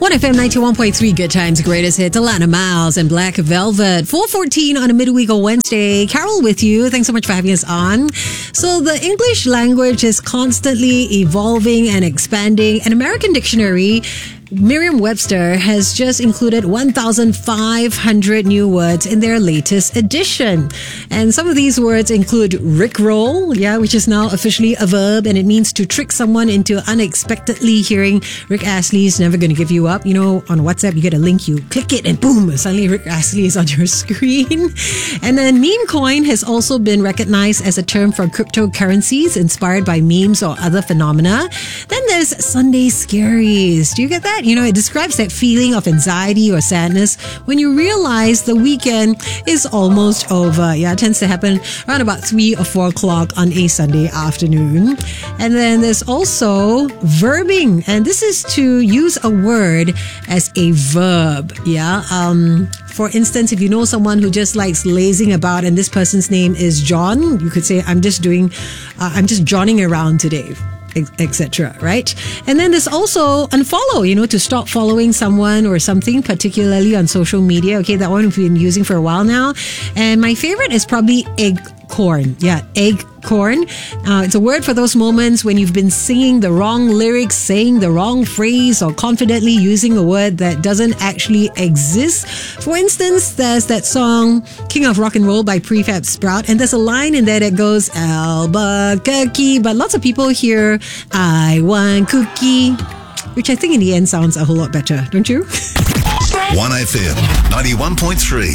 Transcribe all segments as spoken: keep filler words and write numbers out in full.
one F M ninety-one point three, Good Times, Greatest Hits, Alana Miles and Black Velvet. four fourteen on a midweek or Wednesday. Carol with you. Thanks so much for having us on. So the English language is constantly evolving and expanding. An American dictionary, Merriam-Webster, has just included one thousand five hundred new words in their latest edition. And some of these words include rickroll, yeah, which is now officially a verb, and it means to trick someone into unexpectedly hearing Rick Astley's Never Gonna Give You Up. You know, on WhatsApp, you get a link, you click it, and boom, suddenly Rick Astley is on your screen. And then meme coin has also been recognized as a term for cryptocurrencies inspired by memes or other phenomena. Then there's Sunday Scaries. Do you get that? You know, it describes that feeling of anxiety or sadness when you realize the weekend is almost over. Yeah, it tends to happen around about three or four o'clock on a Sunday afternoon. And then there's also verbing. And this is to use a word as a verb. Yeah. Um, for instance, if you know someone who just likes lazing about and this person's name is John, you could say, I'm just doing, uh, I'm just johnning around today, et cetera. Right? And then there's also unfollow, you know, to stop following someone or something, particularly on social media. Okay, that one we've been using for a while now. And my favorite is probably eggcorn. Yeah, eggcorn. Uh, it's a word for those moments when you've been singing the wrong lyrics, saying the wrong phrase, or confidently using a word that doesn't actually exist. For instance, there's that song King of Rock and Roll by Prefab Sprout, and there's a line in there that goes Albuquerque, but lots of people hear I want cookie, which I think in the end sounds a whole lot better, don't you? one F M ninety-one point three.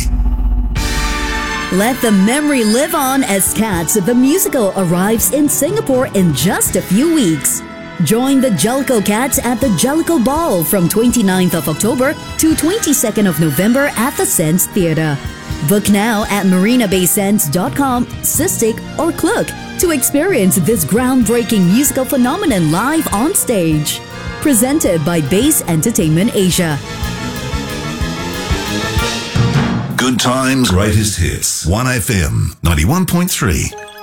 Let the memory live on as Cats the Musical arrives in Singapore in just a few weeks. Join the Jellicoe Cats at the Jellicoe Ball from twenty-ninth of October to twenty-second of November at the Sense Theatre. Book now at marina bay sands dot com, Cystic, or Klook to experience this groundbreaking musical phenomenon live on stage. Presented by Base Entertainment Asia. Good Times, Greatest Hits. one F M ninety-one point three.